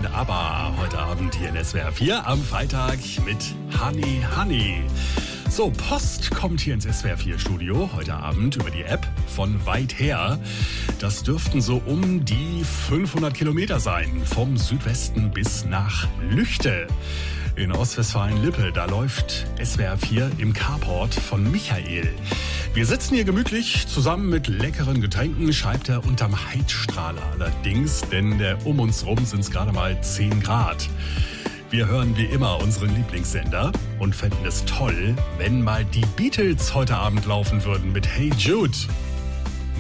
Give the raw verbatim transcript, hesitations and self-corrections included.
von ABBA heute Abend hier in S W R vier am Freitag mit Honey Honey. So, Post kommt hier ins S W R vier Studio heute Abend über die App von weit her. Das dürften so um die fünfhundert Kilometer sein, vom Südwesten bis nach Lüchte. In Ostwestfalen-Lippe, da läuft S W R vier im Carport von Michael. Wir sitzen hier gemütlich zusammen mit leckeren Getränken, schreibt er unterm Heizstrahler allerdings, denn äh, um uns rum sind es gerade mal zehn Grad. Wir hören wie immer unseren Lieblingssender und fänden es toll, wenn mal die Beatles heute Abend laufen würden mit Hey Jude.